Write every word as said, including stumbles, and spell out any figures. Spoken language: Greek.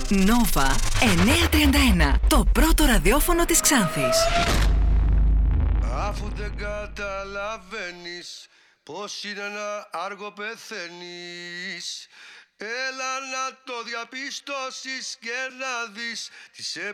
Νόβα εννιακόσια τριάντα ένα. Το πρώτο ραδιόφωνο της Ξάνθης. Αφού δεν καταλαβαίνεις πως είναι να άργο πεθαίνεις, έλα να το διαπιστώσεις και να δεις τι σε